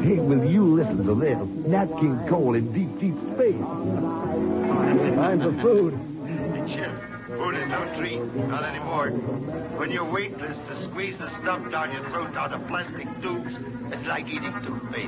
Hey, will you listen to this? Nat King Cole in deep, deep space. Time for food. Chip, food is no treat. Not anymore. When you're weightless, to squeeze the stuff down your throat out of plastic tubes, it's like eating toothpaste.